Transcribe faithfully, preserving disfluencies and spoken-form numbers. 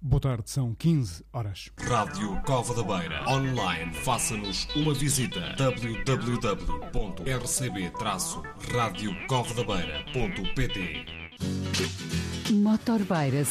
Boa tarde, são quinze horas. Rádio Cova da Beira. Online. Faça-nos uma visita. w w w ponto r c b traço radio cova da beira ponto p t. Motorbeira